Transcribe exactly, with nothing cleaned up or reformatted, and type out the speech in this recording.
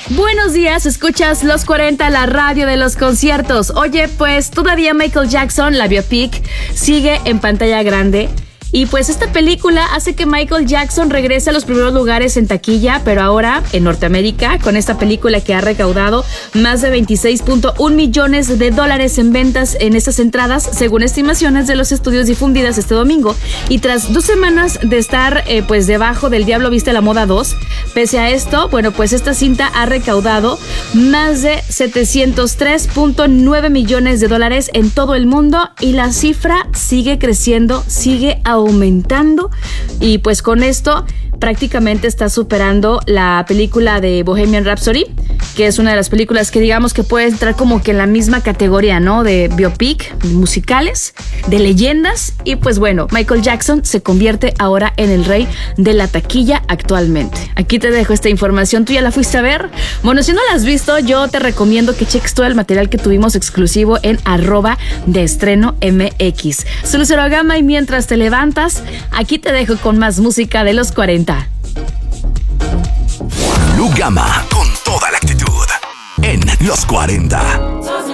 Buenos días, escuchas Los cuarenta, la radio de los conciertos. Oye, pues todavía Michael Jackson, la biopic, sigue en pantalla grande. Y pues esta película hace que Michael Jackson regrese a los primeros lugares en taquilla, pero ahora en Norteamérica, con esta película que ha recaudado más de veintiséis punto uno millones de dólares en ventas en estas entradas, según estimaciones de los estudios difundidas este domingo. Y tras dos semanas de estar eh, pues debajo del Diablo Viste la Moda dos, pese a esto, bueno, pues esta cinta ha recaudado más de setecientos tres punto nueve millones de dólares en todo el mundo y la cifra sigue creciendo, sigue aumentando. aumentando y pues con esto prácticamente está superando la película de Bohemian Rhapsody, que es una de las películas que digamos que puede entrar como que en la misma categoría, ¿no? De biopic, musicales, de leyendas. Y pues bueno, Michael Jackson se convierte ahora en el rey de la taquilla actualmente. Aquí te dejo esta información. ¿Tú ya la fuiste a ver? Bueno, si no la has visto, yo te recomiendo que cheques todo el material que tuvimos exclusivo en arroba de estreno M X. Soy Lucero Gama y mientras te levantas, aquí te dejo con más música de los cuarenta. Lu Gama con toda la actitud en Los cuarenta.